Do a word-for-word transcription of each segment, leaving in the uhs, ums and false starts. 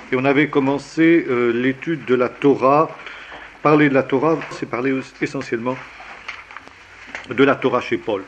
Et on avait commencé euh, l'étude de la Torah. Parler de la Torah, c'est parler essentiellement de la Torah chez Paul.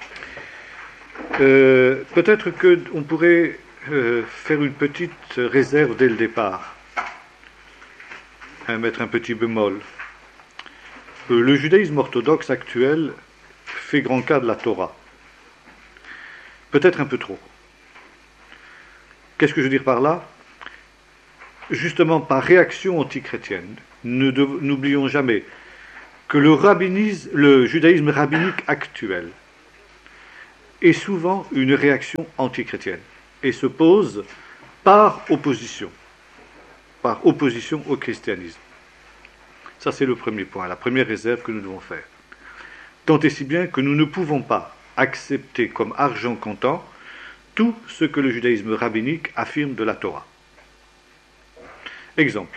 Euh, peut-être qu'on pourrait euh, faire une petite réserve dès le départ, hein, mettre un petit bémol. Euh, le judaïsme orthodoxe actuel fait grand cas de la Torah. Peut-être un peu trop. Qu'est-ce que je veux dire par là? Justement, par réaction antichrétienne, ne dev- n'oublions jamais que le, rabbinisme, le judaïsme rabbinique actuel est souvent une réaction antichrétienne et se pose par opposition, par opposition au christianisme. Ça, c'est le premier point, la première réserve que nous devons faire. Tant et si bien que nous ne pouvons pas accepter comme argent comptant tout ce que le judaïsme rabbinique affirme de la Torah. Exemple.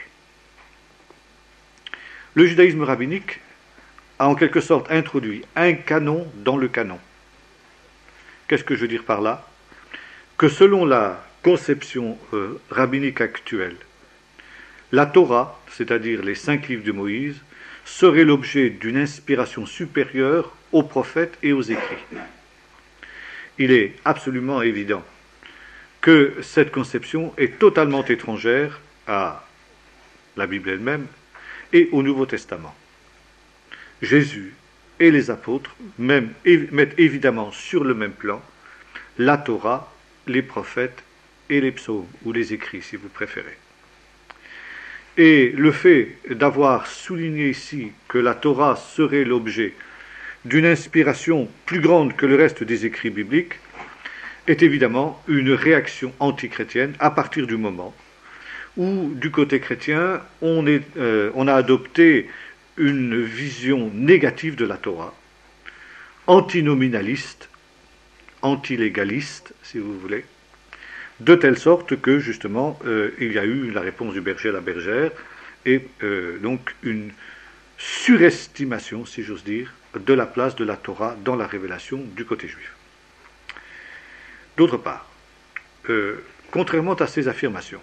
Le judaïsme rabbinique a en quelque sorte introduit un canon dans le canon. Qu'est-ce que je veux dire par là? Que selon la conception euh, rabbinique actuelle, la Torah, c'est-à-dire les cinq livres de Moïse, serait l'objet d'une inspiration supérieure aux prophètes et aux écrits. Il est absolument évident que cette conception est totalement étrangère à la Bible elle-même et au Nouveau Testament. Jésus et les apôtres même, mettent évidemment sur le même plan la Torah, les prophètes et les psaumes, ou les écrits si vous préférez. Et le fait d'avoir souligné ici que la Torah serait l'objet d'une inspiration plus grande que le reste des écrits bibliques est évidemment une réaction antichrétienne à partir du moment où, du côté chrétien, on, est, euh, on a adopté une vision négative de la Torah, antinominaliste, antilégaliste, si vous voulez, de telle sorte que, justement, euh, il y a eu la réponse du berger à la bergère, et euh, donc une surestimation, si j'ose dire, de la place de la Torah dans la révélation du côté juif. D'autre part, euh, contrairement à ces affirmations,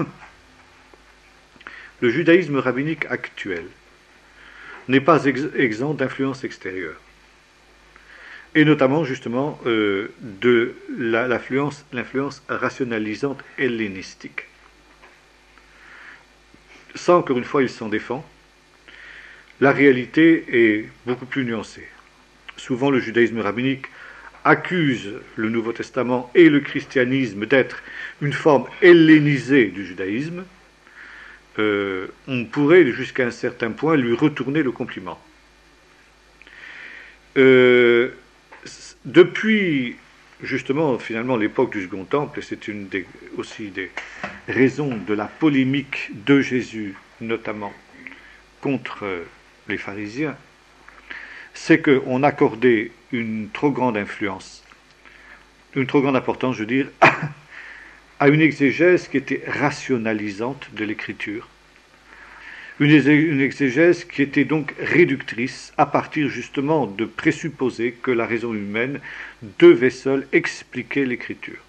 le judaïsme rabbinique actuel n'est pas ex- exempt d'influence extérieure, et notamment justement euh, de la, l'influence, l'influence rationalisante hellénistique. Ça, encore une fois, il s'en défend. La réalité est beaucoup plus nuancée. Souvent, le judaïsme rabbinique accuse le Nouveau Testament et le christianisme d'être une forme hellénisée du judaïsme. Euh, on pourrait, jusqu'à un certain point, lui retourner le compliment. Euh, depuis, justement, finalement, l'époque du Second Temple, et c'est une des, aussi des raisons de la polémique de Jésus, notamment contre les pharisiens, c'est qu'on accordait une trop grande influence, une trop grande importance, je veux dire, à une exégèse qui était rationalisante de l'écriture, une, une exégèse qui était donc réductrice à partir justement de présupposer que la raison humaine devait seule expliquer l'écriture.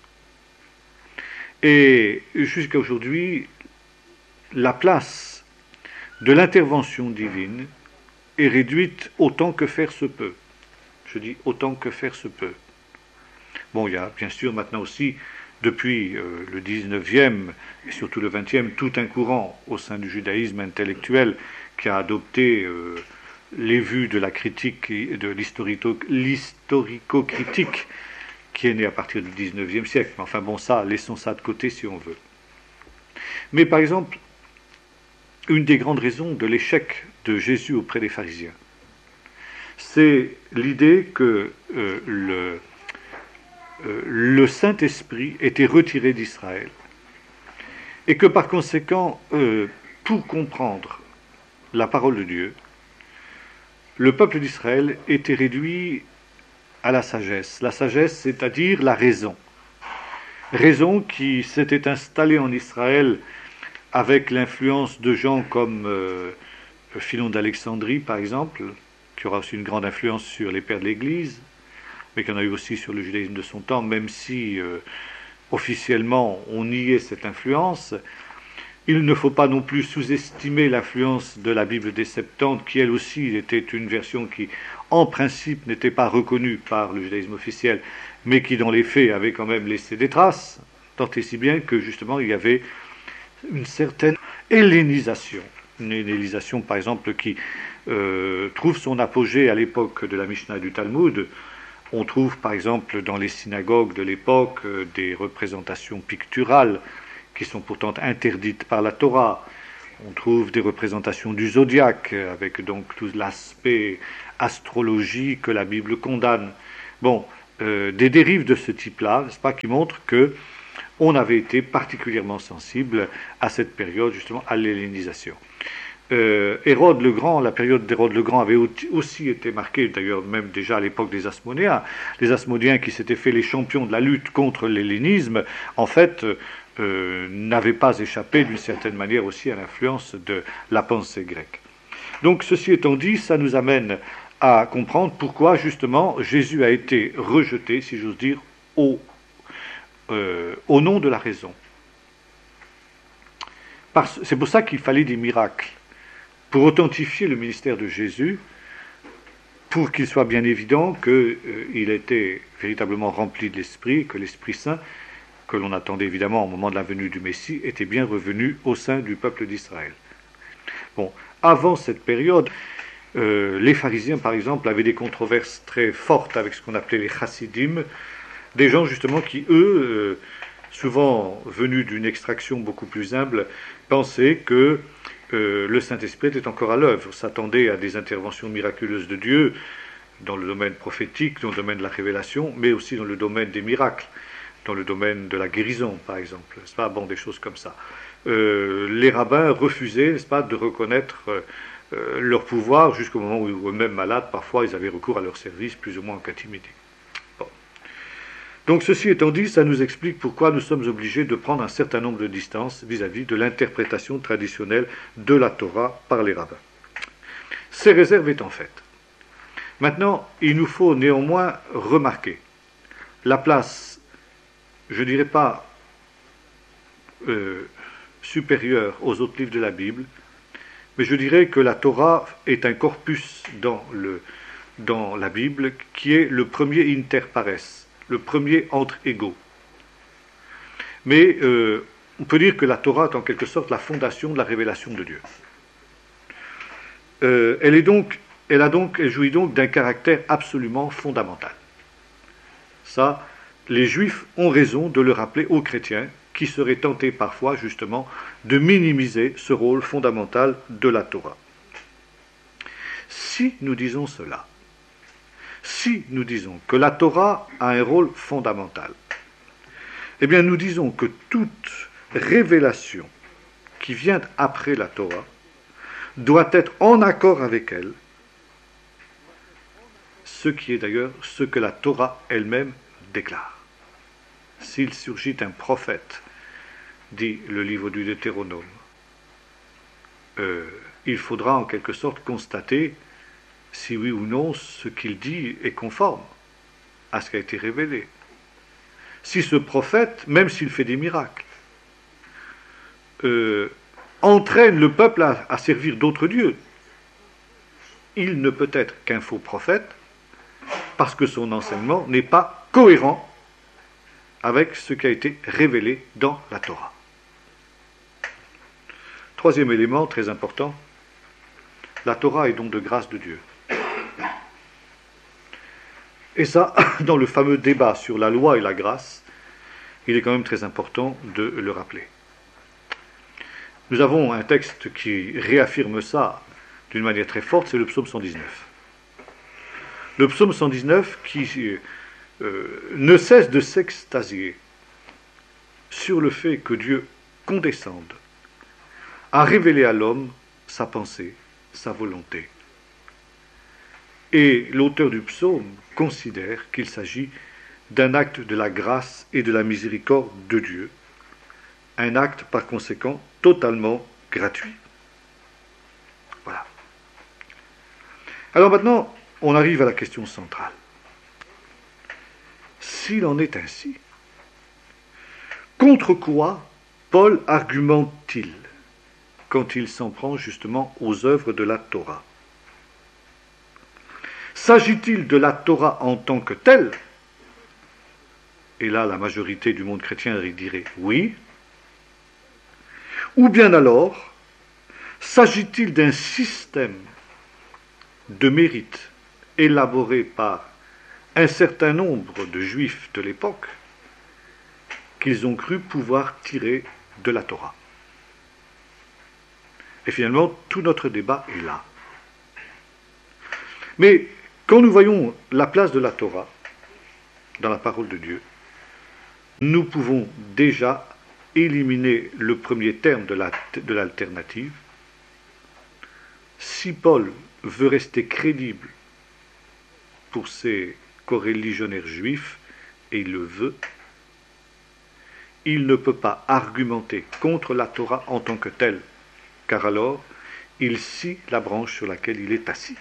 Et jusqu'à aujourd'hui, la place de l'intervention divine est réduite autant que faire se peut. Je dis autant que faire se peut. Bon, il y a bien sûr maintenant aussi, depuis euh, le dix-neuvième et surtout le vingtième, tout un courant au sein du judaïsme intellectuel qui a adopté euh, les vues de la critique et de l'historico-critique qui est née à partir du dix-neuvième siècle. Enfin bon, ça, laissons ça de côté si on veut. Mais par exemple, une des grandes raisons de l'échec de Jésus auprès des pharisiens, c'est l'idée que euh, le, euh, le Saint-Esprit était retiré d'Israël et que par conséquent, euh, pour comprendre la parole de Dieu, le peuple d'Israël était réduit à la sagesse. La sagesse, c'est-à-dire la raison. Raison qui s'était installée en Israël avec l'influence de gens comme euh, Philon d'Alexandrie, par exemple, qui aura aussi une grande influence sur les pères de l'Église, mais qui en a eu aussi sur le judaïsme de son temps, même si euh, officiellement on niait cette influence. Il ne faut pas non plus sous-estimer l'influence de la Bible des Septante, qui elle aussi était une version qui, en principe, n'était pas reconnue par le judaïsme officiel, mais qui, dans les faits, avait quand même laissé des traces, tant et si bien que, justement, il y avait une certaine hellénisation. Une hellénisation, par exemple, qui euh, trouve son apogée à l'époque de la Mishnah et du Talmud. On trouve, par exemple, dans les synagogues de l'époque, euh, des représentations picturales, qui sont pourtant interdites par la Torah. On trouve des représentations du zodiaque, avec donc tout l'aspect astrologique que la Bible condamne. Bon, euh, des dérives de ce type-là, n'est-ce pas, qui montrent que on avait été particulièrement sensible à cette période, justement, à l'hellénisation. Euh, Hérode le Grand, la période d'Hérode le Grand avait aussi été marquée, d'ailleurs même déjà à l'époque des Asmonéens. Les Asmonéens qui s'étaient fait les champions de la lutte contre l'hellénisme, en fait, Euh, n'avait pas échappé d'une certaine manière aussi à l'influence de la pensée grecque. Donc ceci étant dit, ça nous amène à comprendre pourquoi justement Jésus a été rejeté, si j'ose dire, au, euh, au nom de la raison. Parce, c'est pour ça qu'il fallait des miracles, pour authentifier le ministère de Jésus, pour qu'il soit bien évident qu'il euh, était véritablement rempli de l'Esprit, que l'Esprit Saint, que l'on attendait évidemment au moment de la venue du Messie, était bien revenu au sein du peuple d'Israël. Bon, avant cette période, euh, les pharisiens, par exemple, avaient des controverses très fortes avec ce qu'on appelait les chassidim, des gens justement qui, eux, euh, souvent venus d'une extraction beaucoup plus humble, pensaient que euh, le Saint-Esprit était encore à l'œuvre, s'attendaient à des interventions miraculeuses de Dieu, dans le domaine prophétique, dans le domaine de la révélation, mais aussi dans le domaine des miracles, dans le domaine de la guérison, par exemple, n'est-ce pas, bon, des choses comme ça. Euh, les rabbins refusaient, n'est-ce pas, de reconnaître euh, leur pouvoir jusqu'au moment où, eux-mêmes malades, parfois, ils avaient recours à leur service, plus ou moins en catimité. Bon. Donc, ceci étant dit, ça nous explique pourquoi nous sommes obligés de prendre un certain nombre de distances vis-à-vis de l'interprétation traditionnelle de la Torah par les rabbins. Ces réserves étant faites. Maintenant, il nous faut néanmoins remarquer la place, je ne dirais pas euh, supérieure aux autres livres de la Bible, mais je dirais que la Torah est un corpus dans, le, dans la Bible qui est le premier inter pares, le premier entre égaux. Mais euh, on peut dire que la Torah est en quelque sorte la fondation de la révélation de Dieu. Euh, elle, est donc, elle, a donc, elle jouit donc d'un caractère absolument fondamental. Ça, les Juifs ont raison de le rappeler aux chrétiens, qui seraient tentés parfois, justement, de minimiser ce rôle fondamental de la Torah. Si nous disons cela, si nous disons que la Torah a un rôle fondamental, eh bien nous disons que toute révélation qui vient après la Torah doit être en accord avec elle, ce qui est d'ailleurs ce que la Torah elle-même déclare. S'il surgit un prophète, dit le livre du Deutéronome, euh, il faudra en quelque sorte constater si oui ou non ce qu'il dit est conforme à ce qui a été révélé. Si ce prophète, même s'il fait des miracles, euh, entraîne le peuple à, à servir d'autres dieux, il ne peut être qu'un faux prophète parce que son enseignement n'est pas cohérent avec ce qui a été révélé dans la Torah. Troisième élément très important, la Torah est donc de grâce de Dieu. Et ça, dans le fameux débat sur la loi et la grâce, il est quand même très important de le rappeler. Nous avons un texte qui réaffirme ça d'une manière très forte, c'est le psaume cent dix-neuf. Le psaume cent dix-neuf qui euh, ne cesse de s'extasier sur le fait que Dieu condescende à révéler à l'homme sa pensée, sa volonté. Et l'auteur du psaume considère qu'il s'agit d'un acte de la grâce et de la miséricorde de Dieu, un acte par conséquent totalement gratuit. Voilà. Alors maintenant, on arrive à la question centrale. S'il en est ainsi, contre quoi Paul argumente-t-il? quand il s'en prend justement aux œuvres de la Torah. S'agit-il de la Torah en tant que telle? Et là, la majorité du monde chrétien dirait oui. Ou bien alors, s'agit-il d'un système de mérite élaboré par un certain nombre de juifs de l'époque qu'ils ont cru pouvoir tirer de la Torah? Et finalement, tout notre débat est là. Mais quand nous voyons la place de la Torah dans la parole de Dieu, nous pouvons déjà éliminer le premier terme de, la, de l'alternative. Si Paul veut rester crédible pour ses coreligionnaires juifs, et il le veut, il ne peut pas argumenter contre la Torah en tant que telle, car alors il scie la branche sur laquelle il est assis.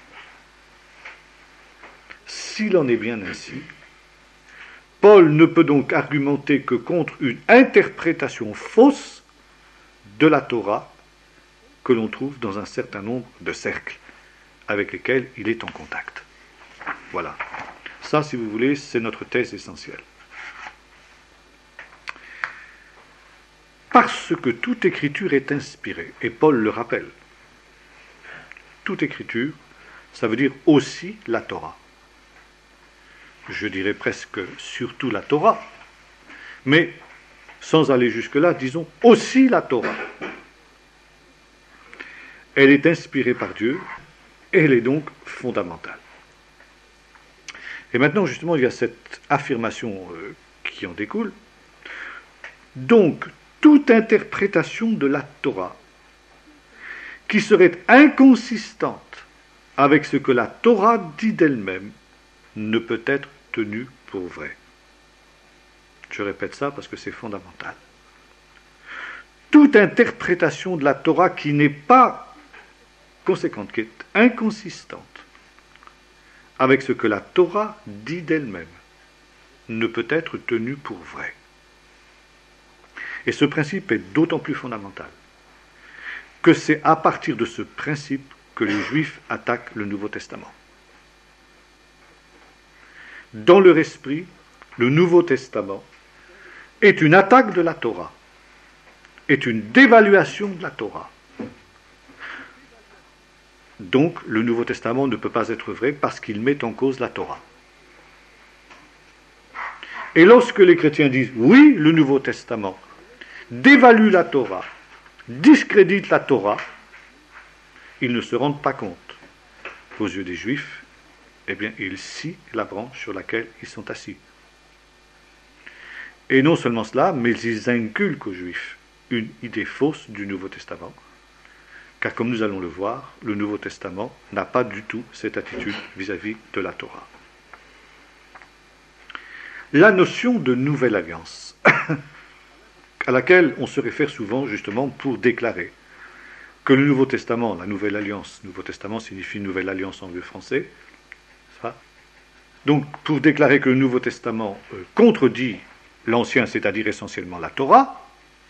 S'il en est bien ainsi, Paul ne peut donc argumenter que contre une interprétation fausse de la Torah que l'on trouve dans un certain nombre de cercles avec lesquels il est en contact. Voilà. Ça, si vous voulez, c'est notre thèse essentielle. Parce que toute écriture est inspirée, et Paul le rappelle. Toute écriture, ça veut dire aussi la Torah. Je dirais presque surtout la Torah, mais sans aller jusque-là, disons aussi la Torah. Elle est inspirée par Dieu, et elle est donc fondamentale. Et maintenant, justement, il y a cette affirmation euh, qui en découle. Donc, toute interprétation de la Torah qui serait inconsistante avec ce que la Torah dit d'elle-même ne peut être tenue pour vraie. Je répète ça parce que c'est fondamental. Toute interprétation de la Torah qui n'est pas conséquente, qui est inconsistante avec ce que la Torah dit d'elle-même, ne peut être tenue pour vraie. Et ce principe est d'autant plus fondamental que c'est à partir de ce principe que les Juifs attaquent le Nouveau Testament. Dans leur esprit, le Nouveau Testament est une attaque de la Torah, est une dévaluation de la Torah. Donc, le Nouveau Testament ne peut pas être vrai parce qu'il met en cause la Torah. Et lorsque les chrétiens disent « oui, le Nouveau Testament dévalue la Torah, discrédite la Torah », ils ne se rendent pas compte qu'aux yeux des Juifs, eh bien, ils scient la branche sur laquelle ils sont assis. Et non seulement cela, mais ils inculquent aux Juifs une idée fausse du Nouveau Testament. Car comme nous allons le voir, le Nouveau Testament n'a pas du tout cette attitude vis-à-vis de la Torah. La notion de nouvelle alliance, à laquelle on se réfère souvent justement pour déclarer que le Nouveau Testament, la nouvelle alliance, Nouveau Testament signifie nouvelle alliance en vieux français, ça. Donc pour déclarer que le Nouveau Testament euh, contredit l'Ancien, c'est-à-dire essentiellement la Torah,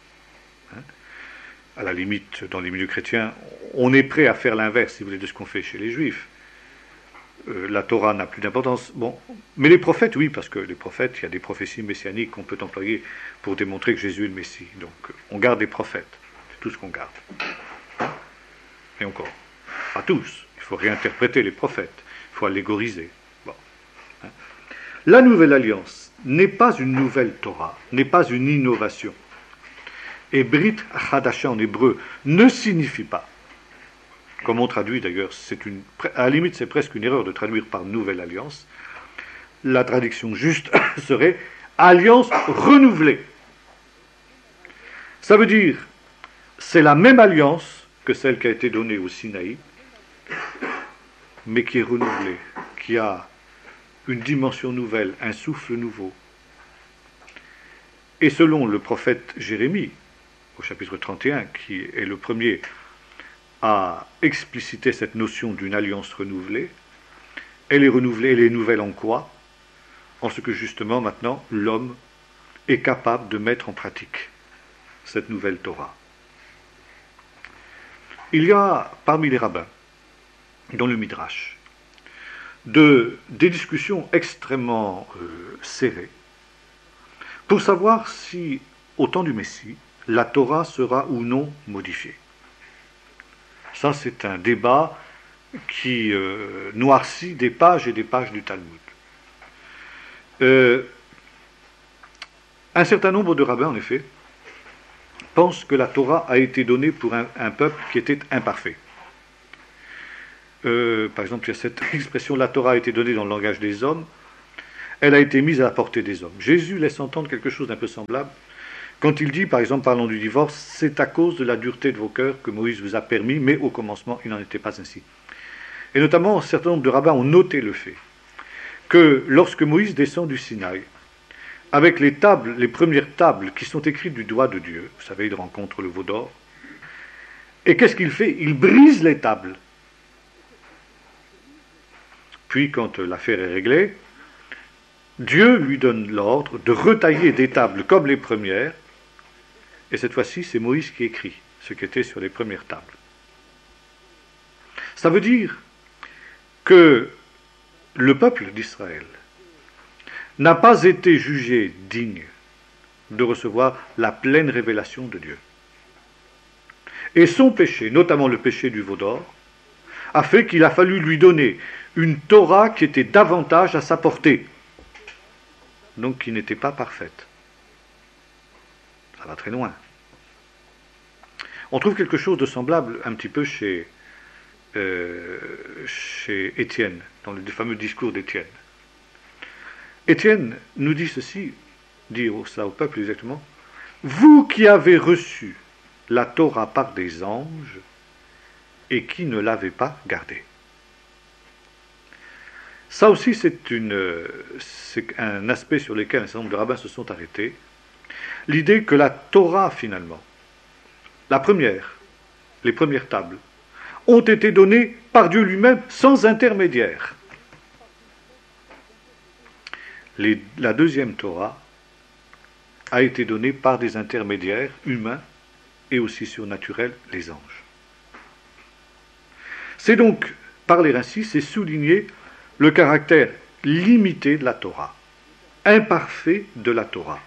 à la limite, dans les milieux chrétiens, on est prêt à faire l'inverse, si vous voulez, de ce qu'on fait chez les Juifs. Euh, la Torah n'a plus d'importance. Bon, mais les prophètes, oui, parce que les prophètes, il y a des prophéties messianiques qu'on peut employer pour démontrer que Jésus est le Messie. Donc, on garde les prophètes. C'est tout ce qu'on garde. Et encore, pas tous. Il faut réinterpréter les prophètes. Il faut allégoriser. Bon. Hein. La nouvelle alliance n'est pas une nouvelle Torah, n'est pas une innovation. Et Brit Chadasha en hébreu ne signifie pas, comme on traduit d'ailleurs, c'est une, à la limite c'est presque une erreur de traduire par nouvelle alliance. La traduction juste serait alliance renouvelée. Ça veut dire, c'est la même alliance que celle qui a été donnée au Sinaï, mais qui est renouvelée, qui a une dimension nouvelle, un souffle nouveau. Et selon le prophète Jérémie, au chapitre trente et un, qui est le premier à expliciter cette notion d'une alliance renouvelée, elle est renouvelée, elle est nouvelle en quoi? En ce que justement maintenant l'homme est capable de mettre en pratique cette nouvelle Torah. Il y a parmi les rabbins, dans le Midrash, de, des discussions extrêmement euh, serrées pour savoir si, au temps du Messie, la Torah sera ou non modifiée. Ça, c'est un débat qui euh, noircit des pages et des pages du Talmud. Euh, un certain nombre de rabbins, en effet, pensent que la Torah a été donnée pour un, un peuple qui était imparfait. Euh, par exemple, il y a cette expression, la Torah a été donnée dans le langage des hommes, elle a été mise à la portée des hommes. Jésus laisse entendre quelque chose d'un peu semblable quand il dit, par exemple, parlant du divorce, c'est à cause de la dureté de vos cœurs que Moïse vous a permis, mais au commencement, il n'en était pas ainsi. Et notamment, un certain nombre de rabbins ont noté le fait que lorsque Moïse descend du Sinaï, avec les tables, les premières tables qui sont écrites du doigt de Dieu, vous savez, il rencontre le veau d'or, et qu'est-ce qu'il fait? Il brise les tables. Puis, quand l'affaire est réglée, Dieu lui donne l'ordre de retailler des tables comme les premières, et cette fois-ci, c'est Moïse qui écrit ce qui était sur les premières tables. Ça veut dire que le peuple d'Israël n'a pas été jugé digne de recevoir la pleine révélation de Dieu. Et son péché, notamment le péché du veau d'or, a fait qu'il a fallu lui donner une Torah qui était davantage à sa portée, donc qui n'était pas parfaite. Ça va très loin. On trouve quelque chose de semblable un petit peu chez, euh, chez Étienne, dans le fameux discours d'Étienne. Étienne nous dit ceci, dit ça au peuple exactement, « Vous qui avez reçu la Torah par des anges et qui ne l'avez pas gardée. » Ça aussi, c'est, une, c'est un aspect sur lequel un certain nombre de rabbins se sont arrêtés. L'idée que la Torah, finalement, la première, les premières tables, ont été données par Dieu lui-même sans intermédiaire. Les, la deuxième Torah a été donnée par des intermédiaires humains et aussi surnaturels, les anges. C'est donc, parler ainsi, c'est souligner le caractère limité de la Torah, imparfait de la Torah.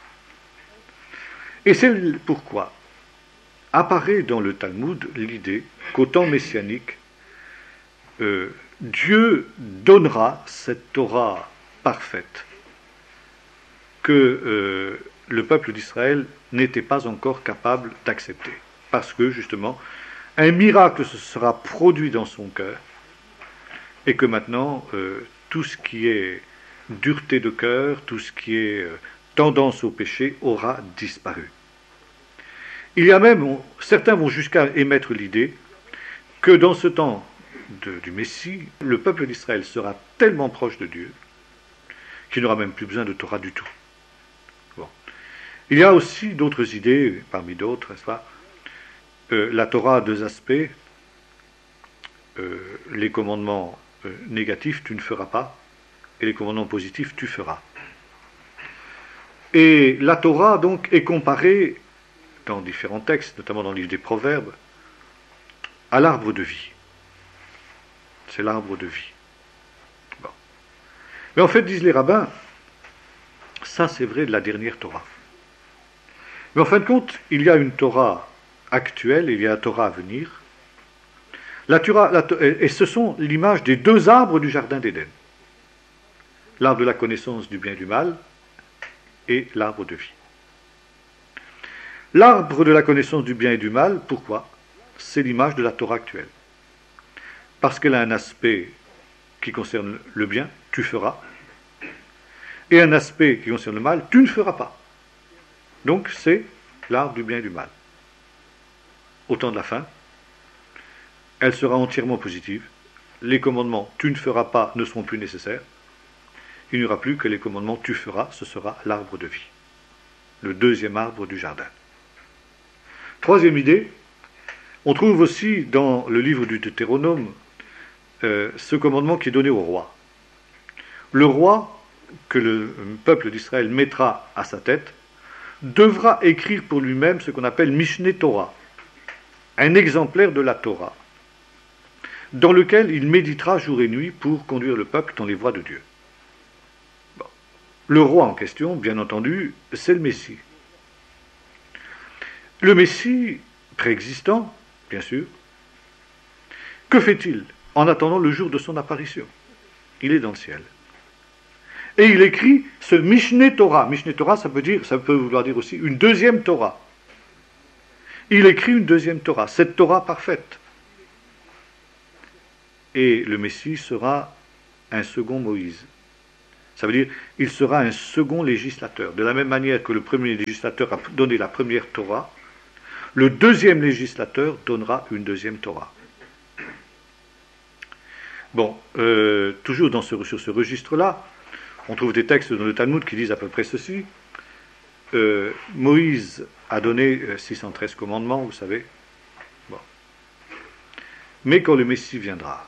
Et c'est pourquoi apparaît dans le Talmud l'idée qu'au temps messianique, euh, Dieu donnera cette Torah parfaite que euh, le peuple d'Israël n'était pas encore capable d'accepter. Parce que, justement, un miracle se sera produit dans son cœur et que maintenant, euh, tout ce qui est dureté de cœur, tout ce qui est euh, tendance au péché aura disparu. Il y a même, on, certains vont jusqu'à émettre l'idée que dans ce temps de, du Messie, le peuple d'Israël sera tellement proche de Dieu qu'il n'aura même plus besoin de Torah du tout. Bon. Il y a aussi d'autres idées, parmi d'autres, n'est-ce pas ? euh, La Torah a deux aspects. Euh, les commandements euh, négatifs, tu ne feras pas, et les commandements positifs, tu feras. Et la Torah, donc, est comparée, dans différents textes, notamment dans le livre des Proverbes, à l'arbre de vie. C'est l'arbre de vie. Bon. Mais en fait, disent les rabbins, ça c'est vrai de la dernière Torah. Mais en fin de compte, il y a une Torah actuelle, il y a la Torah à venir. La Torah, la, et ce sont l'image des deux arbres du jardin d'Éden. L'arbre de la connaissance du bien et du mal et l'arbre de vie. L'arbre de la connaissance du bien et du mal, pourquoi ? C'est l'image de la Torah actuelle. Parce qu'elle a un aspect qui concerne le bien, tu feras, et un aspect qui concerne le mal, tu ne feras pas. Donc c'est l'arbre du bien et du mal. Au temps de la fin, elle sera entièrement positive. Les commandements tu ne feras pas ne seront plus nécessaires. Il n'y aura plus que les commandements tu feras, ce sera l'arbre de vie. Le deuxième arbre du jardin. Troisième idée, on trouve aussi dans le livre du Deutéronome euh, ce commandement qui est donné au roi. Le roi, que le peuple d'Israël mettra à sa tête, devra écrire pour lui-même ce qu'on appelle Mishneh Torah. un exemplaire de la Torah, dans lequel il méditera jour et nuit pour conduire le peuple dans les voies de Dieu. Bon. Le roi en question, bien entendu, c'est le Messie. Le Messie préexistant, bien sûr, que fait-il en attendant le jour de son apparition? Il est dans le ciel. Et il écrit ce Mishneh Torah. Mishneh Torah, ça peut dire, ça peut vouloir dire aussi une deuxième Torah. Il écrit une deuxième Torah, cette Torah parfaite. Et le Messie sera un second Moïse. Ça veut dire, il sera un second législateur. De la même manière que le premier législateur a donné la première Torah, le deuxième législateur donnera une deuxième Torah. Bon, euh, toujours dans ce, sur ce registre-là, on trouve des textes dans le Talmud qui disent à peu près ceci. Euh, Moïse a donné six cent treize commandements, vous savez. Bon. Mais quand le Messie viendra,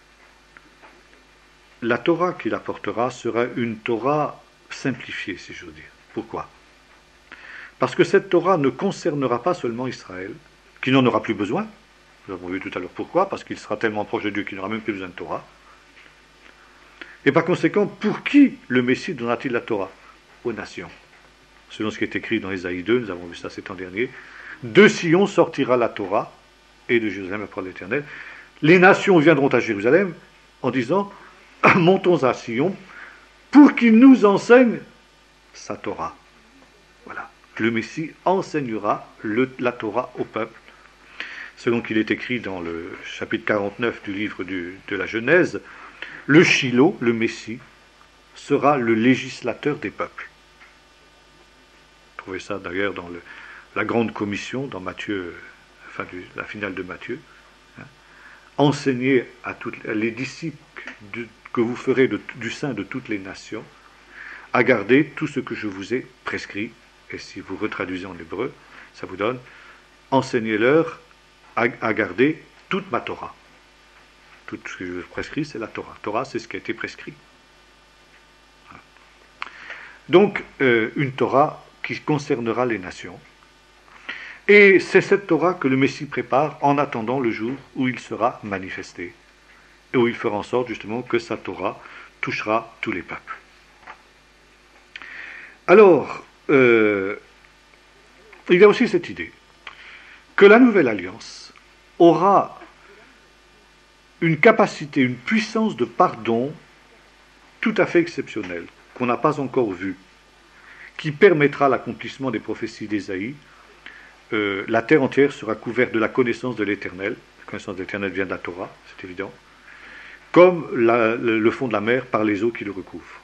la Torah qu'il apportera sera une Torah simplifiée, si j'ose dire. Pourquoi? Parce que cette Torah ne concernera pas seulement Israël, qui n'en aura plus besoin. Nous avons vu tout à l'heure pourquoi, parce qu'il sera tellement proche de Dieu qu'il n'aura même plus besoin de Torah. Et par conséquent, pour qui le Messie donnera-t-il la Torah? Aux nations. Selon ce qui est écrit dans Ésaïe deux, nous avons vu ça cet an dernier, de Sion sortira la Torah, et de Jérusalem la parole de l'Éternel. Les nations viendront à Jérusalem en disant, montons à Sion, pour qu'il nous enseigne sa Torah. Voilà. Le Messie enseignera le, la Torah au peuple. Selon qu'il est écrit dans le chapitre quarante-neuf du livre du, de la Genèse, le Shiloh, le Messie, sera le législateur des peuples. Vous trouvez ça d'ailleurs dans le, la grande commission, dans Matthieu, enfin du, la finale de Matthieu. Hein. Enseignez à toutes les disciples de, que vous ferez de, du sein de toutes les nations à garder tout ce que je vous ai prescrit. Et si vous retraduisez en hébreu, ça vous donne enseignez-leur à, à garder toute ma Torah. Tout ce que je prescris, c'est la Torah. Torah, c'est ce qui a été prescrit. Donc, euh, une Torah qui concernera les nations. Et c'est cette Torah que le Messie prépare en attendant le jour où il sera manifesté. Et où il fera en sorte, justement, que sa Torah touchera tous les peuples. Alors, euh, il y a aussi cette idée que la nouvelle alliance aura une capacité, une puissance de pardon tout à fait exceptionnelle, qu'on n'a pas encore vue, qui permettra l'accomplissement des prophéties d'Ésaïe. Euh, la terre entière sera couverte de la connaissance de l'Éternel. La connaissance de l'Éternel vient de la Torah, c'est évident. Comme la, le, le fond de la mer par les eaux qui le recouvrent.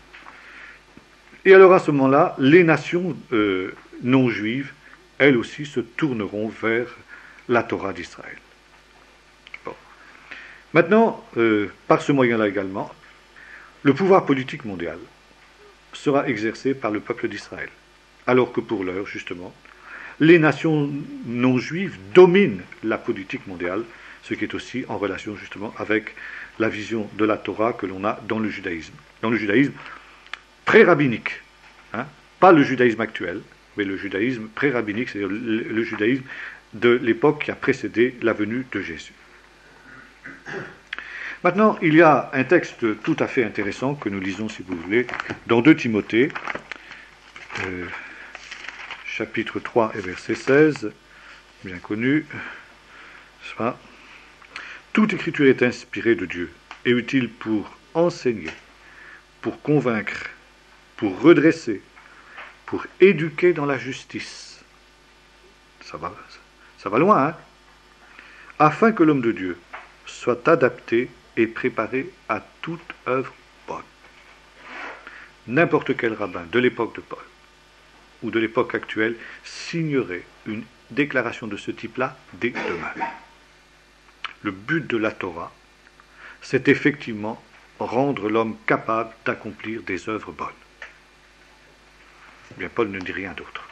Et alors à ce moment-là, les nations euh, non juives, elles aussi se tourneront vers la Torah d'Israël. Bon. Maintenant, euh, par ce moyen-là également, le pouvoir politique mondial sera exercé par le peuple d'Israël. Alors que pour l'heure, justement, les nations non juives dominent la politique mondiale, ce qui est aussi en relation justement avec la vision de la Torah que l'on a dans le judaïsme. Dans le judaïsme pré-rabbinique, hein, pas le judaïsme actuel, mais le judaïsme pré-rabbinique, c'est-à-dire le, le judaïsme de l'époque qui a précédé la venue de Jésus. Maintenant, il y a un texte tout à fait intéressant que nous lisons, si vous voulez, dans deux Timothée, euh, chapitre trois et verset seize, bien connu. Soit, toute écriture est inspirée de Dieu et utile pour enseigner, pour convaincre, pour redresser, pour éduquer dans la justice. Ça va, ça va loin, hein? Afin que l'homme de Dieu soit adapté et préparé à toute œuvre bonne. N'importe quel rabbin de l'époque de Paul ou de l'époque actuelle signerait une déclaration de ce type-là dès demain. Le but de la Torah, c'est effectivement rendre l'homme capable d'accomplir des œuvres bonnes. Bien, Paul ne dit rien d'autre.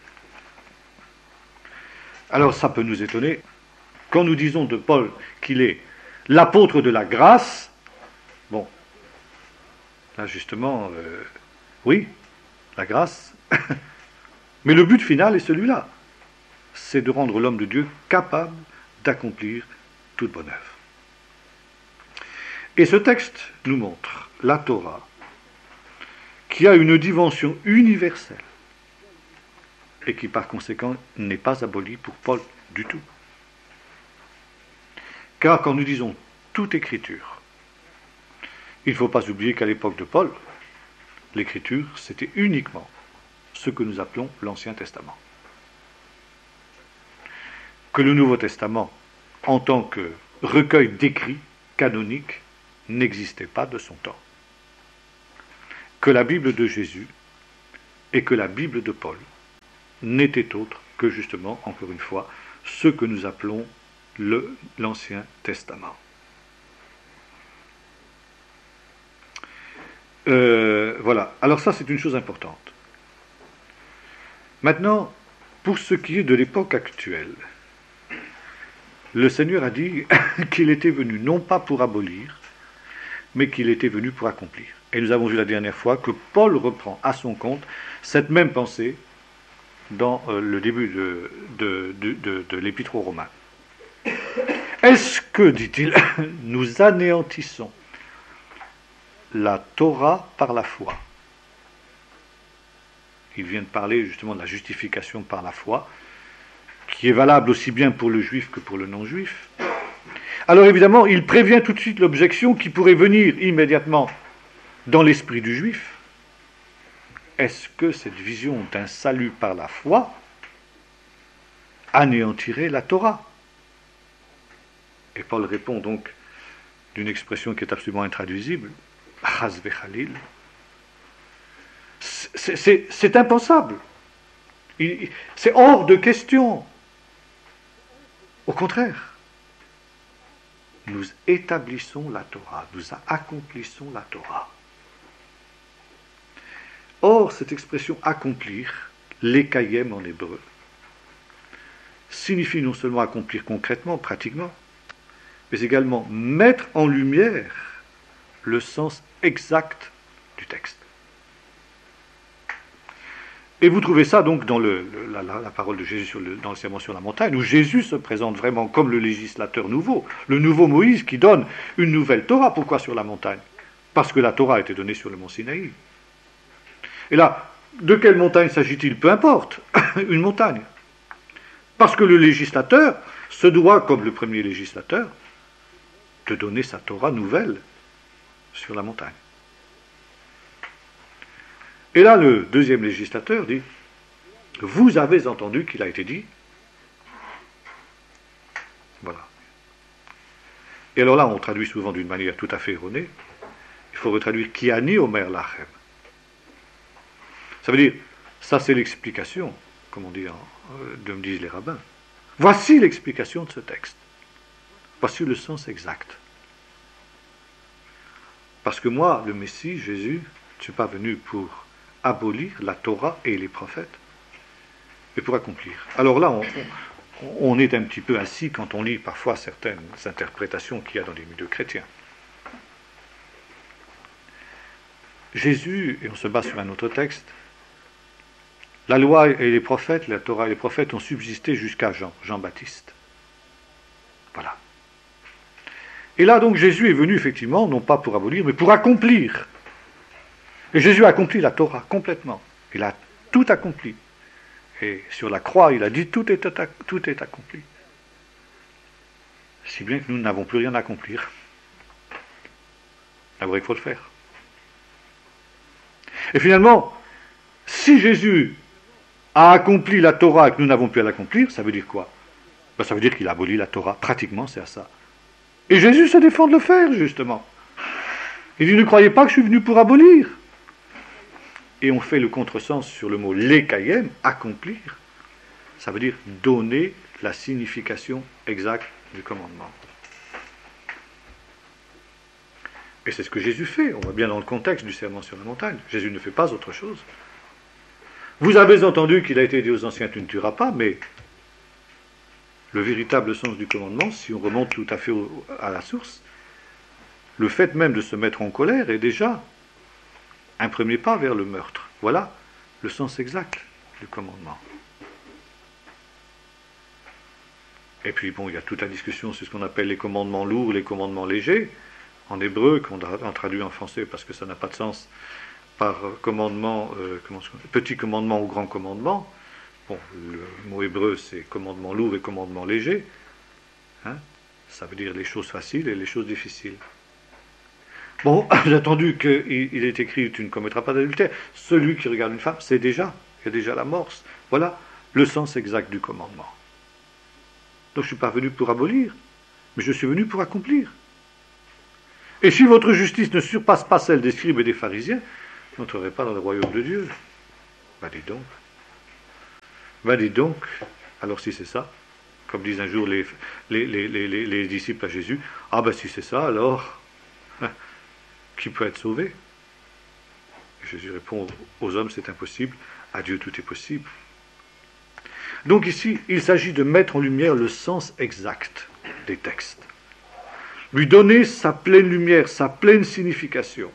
Alors ça peut nous étonner. Quand nous disons de Paul qu'il est l'apôtre de la grâce, bon, là justement, euh, oui, la grâce, mais le but final est celui-là. c'est de rendre l'homme de Dieu capable d'accomplir toute bonne œuvre. Et ce texte nous montre la Torah, qui a une dimension universelle, et qui par conséquent n'est pas abolie pour Paul du tout. Car quand nous disons toute écriture, il ne faut pas oublier qu'à l'époque de Paul, l'écriture, c'était uniquement ce que nous appelons l'Ancien Testament. Que le Nouveau Testament, en tant que recueil d'écrits canoniques, n'existait pas de son temps. Que la Bible de Jésus et que la Bible de Paul n'étaient autres que justement, encore une fois, ce que nous appelons le, l'Ancien Testament. Euh, voilà, alors ça c'est une chose importante. Maintenant, pour ce qui est de l'époque actuelle, le Seigneur a dit qu'il était venu non pas pour abolir, mais qu'il était venu pour accomplir. Et nous avons vu la dernière fois que Paul reprend à son compte cette même pensée dans euh, le début de, de, de, de, de l'Épître aux Romains. Est-ce que, dit-il, nous anéantissons la Torah par la foi? Il vient de parler justement de la justification par la foi, qui est valable aussi bien pour le juif que pour le non-juif. Alors évidemment, il prévient tout de suite l'objection qui pourrait venir immédiatement dans l'esprit du juif. Est-ce que cette vision d'un salut par la foi anéantirait la Torah? Et Paul répond donc d'une expression qui est absolument intraduisible, Chas v'chalil. C'est, c'est, c'est impensable. Il, c'est hors de question. Au contraire, nous établissons la Torah, nous accomplissons la Torah. Or, cette expression accomplir, lekayem en hébreu, signifie non seulement accomplir concrètement, pratiquement, mais également mettre en lumière le sens exact du texte. Et vous trouvez ça donc dans le, le, la, la, la parole de Jésus sur le, dans le sermon sur la montagne, où Jésus se présente vraiment comme le législateur nouveau, le nouveau Moïse qui donne une nouvelle Torah. Pourquoi sur la montagne? Parce que la Torah a été donnée sur le mont Sinaï. Et là, de quelle montagne s'agit-il? Peu importe, une montagne. Parce que le législateur se doit, comme le premier législateur, de donner sa Torah nouvelle sur la montagne. Et là, le deuxième législateur dit, vous avez entendu qu'il a été dit. Voilà. Et alors là, on traduit souvent d'une manière tout à fait erronée. Il faut retraduire qui ani omer lachem. Ça veut dire, ça c'est l'explication, comme on dit, de me disent les rabbins. Voici l'explication de ce texte. Voici le sens exact. Parce que moi, le Messie, Jésus, je ne suis pas venu pour abolir la Torah et les prophètes, mais pour accomplir. Alors là, on, on est un petit peu assis quand on lit parfois certaines interprétations qu'il y a dans les milieux chrétiens. Jésus, et on se base sur un autre texte, la loi et les prophètes, la Torah et les prophètes ont subsisté jusqu'à Jean, Jean-Baptiste. Voilà. Et là donc Jésus est venu effectivement, non pas pour abolir, mais pour accomplir. Et Jésus a accompli la Torah complètement. Il a tout accompli. Et sur la croix, il a dit tout est, tout est accompli. Si bien que nous n'avons plus rien à accomplir. D'abord, il faut le faire. Et finalement, si Jésus a accompli la Torah et que nous n'avons plus à l'accomplir, ça veut dire quoi? Ben, ça veut dire qu'il a aboli la Torah. Pratiquement, c'est à ça. Et Jésus se défend de le faire, justement. Il dit, ne croyez pas que je suis venu pour abolir. Et on fait le contresens sur le mot lekayem, accomplir. Ça veut dire donner la signification exacte du commandement. Et c'est ce que Jésus fait. On voit bien dans le contexte du sermon sur la montagne. Jésus ne fait pas autre chose. Vous avez entendu qu'il a été dit aux anciens, tu ne tueras pas, mais le véritable sens du commandement, si on remonte tout à fait au, à la source, le fait même de se mettre en colère est déjà un premier pas vers le meurtre. Voilà le sens exact du commandement. Et puis bon, il y a toute la discussion sur ce qu'on appelle les commandements lourds, les commandements légers, en hébreu, qu'on a traduit en français parce que ça n'a pas de sens, par commandement, euh, comment, petit commandement ou grand commandement. Bon, le mot hébreu c'est commandement lourd et commandement léger. Hein, ça veut dire les choses faciles et les choses difficiles. Bon, j'ai entendu qu'il il est écrit tu ne commettras pas d'adultère. Celui qui regarde une femme, c'est déjà, il y a déjà l'amorce. Voilà le sens exact du commandement. Donc je ne suis pas venu pour abolir, mais je suis venu pour accomplir. Et si votre justice ne surpasse pas celle des scribes et des pharisiens, vous n'entrerez pas dans le royaume de Dieu. Ben dis donc. Ben dis donc. Alors si c'est ça, comme disent un jour les, les, les, les, les disciples à Jésus, ah ben si c'est ça, alors, qui peut être sauvé? Et Jésus répond, aux hommes c'est impossible, à Dieu tout est possible. Donc ici, il s'agit de mettre en lumière le sens exact des textes. Lui donner sa pleine lumière, sa pleine signification.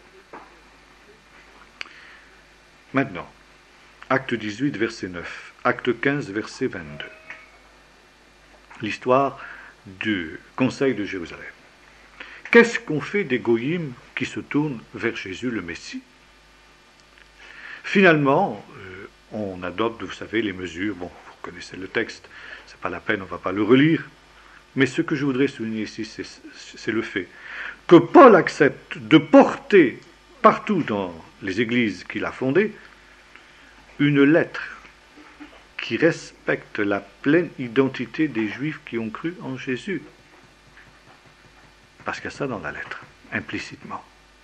Maintenant, acte dix-huit, verset neuf, acte quinze, verset vingt-deux. L'histoire du Conseil de Jérusalem. Qu'est-ce qu'on fait des goyim qui se tournent vers Jésus le Messie? Finalement, euh, on adopte, vous savez, les mesures. Bon, vous connaissez le texte, c'est pas la peine, on ne va pas le relire. Mais ce que je voudrais souligner ici, c'est, c'est le fait que Paul accepte de porter partout dans les églises qu'il a fondées une lettre qui respecte la pleine identité des Juifs qui ont cru en Jésus. Parce qu'il y a ça dans la lettre, implicitement.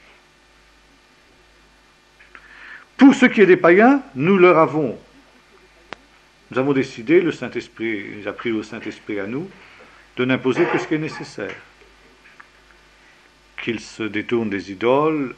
Pour ce qui est des païens, nous leur avons, nous avons décidé, le Saint-Esprit, il a pris au Saint-Esprit à nous, de n'imposer que ce qui est nécessaire. Qu'ils se détournent des idoles,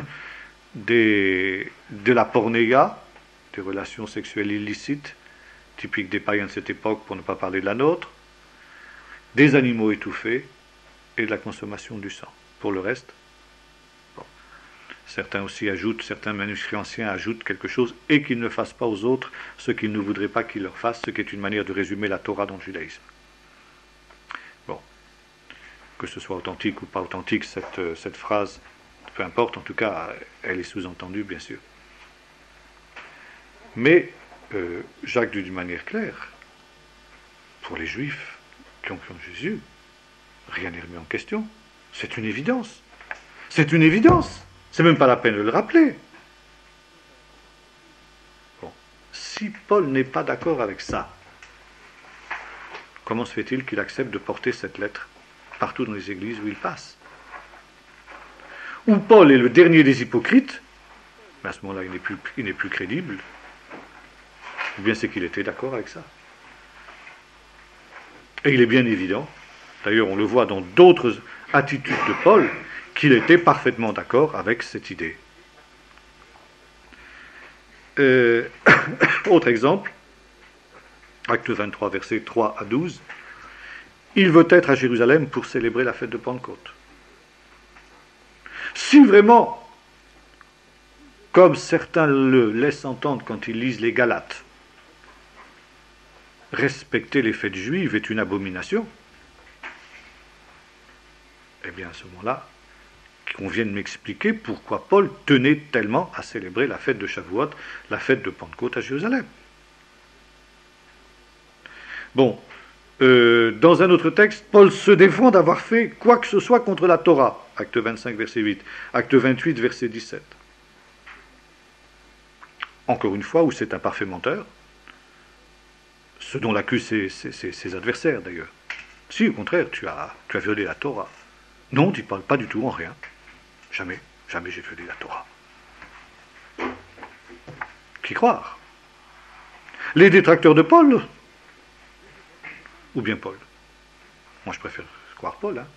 des, de la pornéia, des relations sexuelles illicites, typiques des païens de cette époque pour ne pas parler de la nôtre, des animaux étouffés et de la consommation du sang. Pour le reste, bon. Certains aussi ajoutent, certains manuscrits anciens ajoutent quelque chose, et qu'ils ne fassent pas aux autres ce qu'ils ne voudraient pas qu'ils leur fassent, ce qui est une manière de résumer la Torah dans le judaïsme. Bon, que ce soit authentique ou pas authentique, cette, cette phrase, peu importe, en tout cas, elle est sous-entendue, bien sûr. Mais euh, Jacques dit d'une manière claire, pour les Juifs qui ont cru en Jésus, rien n'est remis en question. C'est une évidence. C'est une évidence. C'est même pas la peine de le rappeler. Bon. Si Paul n'est pas d'accord avec ça, comment se fait-il qu'il accepte de porter cette lettre partout dans les églises où il passe? Ou Paul est le dernier des hypocrites, mais à ce moment-là, il n'est plus, il n'est plus crédible, ou bien c'est qu'il était d'accord avec ça. Et il est bien évident, d'ailleurs on le voit dans d'autres attitudes de Paul, qu'il était parfaitement d'accord avec cette idée. Euh, autre exemple, acte vingt-trois, versets trois à douze, il veut être à Jérusalem pour célébrer la fête de Pentecôte. Si vraiment, comme certains le laissent entendre quand ils lisent les Galates, respecter les fêtes juives est une abomination, eh bien à ce moment-là, qu'on vienne m'expliquer pourquoi Paul tenait tellement à célébrer la fête de Shavuot, la fête de Pentecôte à Jérusalem. Bon, euh, dans un autre texte, Paul se défend d'avoir fait quoi que ce soit contre la Torah, acte vingt-cinq, verset huit, acte vingt-huit, verset dix-sept. Encore une fois, où c'est un parfait menteur, ce dont l'accusent ses, ses, ses, ses adversaires d'ailleurs. Si, au contraire, tu as, tu as violé la Torah. Non, tu ne parles pas du tout en rien. Jamais, jamais j'ai violé la Torah. Qui croire? Les détracteurs de Paul? Ou bien Paul? Moi, je préfère croire Paul. Hein.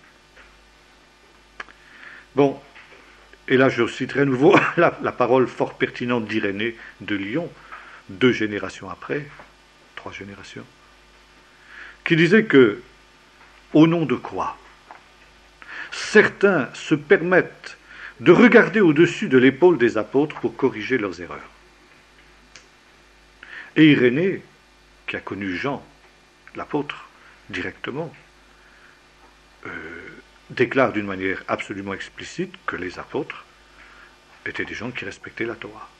Bon, et là, je citerai à nouveau la, la parole fort pertinente d'Irénée de Lyon, deux générations après, trois générations, qui disait que, au nom de quoi certains se permettent de regarder au-dessus de l'épaule des apôtres pour corriger leurs erreurs. Et Irénée, qui a connu Jean, l'apôtre, directement, euh, déclare d'une manière absolument explicite que les apôtres étaient des gens qui respectaient la Torah.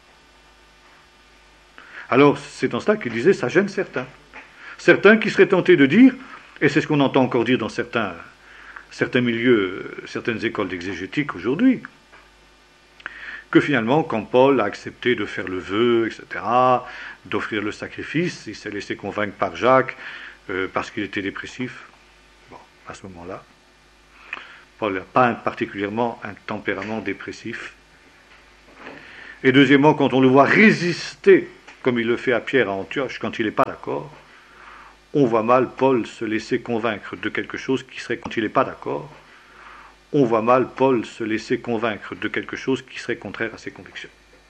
Alors, c'est dans cela qu'il disait, ça gêne certains. Certains qui seraient tentés de dire, et c'est ce qu'on entend encore dire dans certains, certains milieux, certaines écoles d'exégétique aujourd'hui, que finalement, quand Paul a accepté de faire le vœu, et cetera, d'offrir le sacrifice, il s'est laissé convaincre par Jacques, euh, parce qu'il était dépressif. Bon, à ce moment-là, Paul n'a pas particulièrement un tempérament dépressif. Et deuxièmement, quand on le voit résister, comme il le fait à Pierre à Antioche, quand il n'est pas d'accord, on voit mal Paul se laisser convaincre de quelque chose qui serait, quand il n'est pas d'accord, on voit mal Paul se laisser convaincre de quelque chose qui serait contraire à ses convictions.